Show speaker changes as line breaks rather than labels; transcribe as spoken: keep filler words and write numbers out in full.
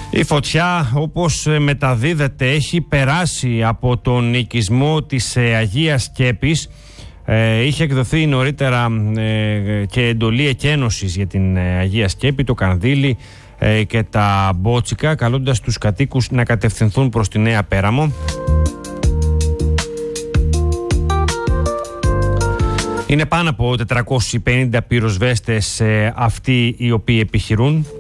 Η φωτιά, όπως μεταδίδεται, έχει περάσει από τον οικισμό της Αγίας Σκέπης. Ε, είχε εκδοθεί νωρίτερα ε, και εντολή εκένωσης για την Αγία Σκέπη, το Κανδύλι ε, και τα Μπότσικα, καλώντας τους κατοίκους να κατευθυνθούν προς τη Νέα Πέραμο. Είναι πάνω από τετρακόσιοι πενήντα πυροσβέστες ε, αυτοί οι οποίοι επιχειρούν.